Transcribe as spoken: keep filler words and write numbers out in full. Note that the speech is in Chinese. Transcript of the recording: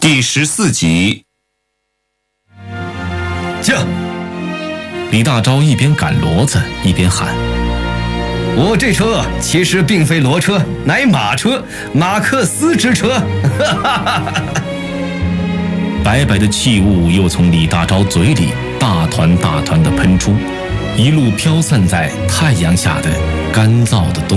第十四集。 驾！ 李大钊一边赶骡子一边喊：“ 我这车其实并非骡车，乃马车，马克思之车。” 白白的气雾又从李大钊嘴里大团大团地喷出，一路飘散在太阳下的干燥的冬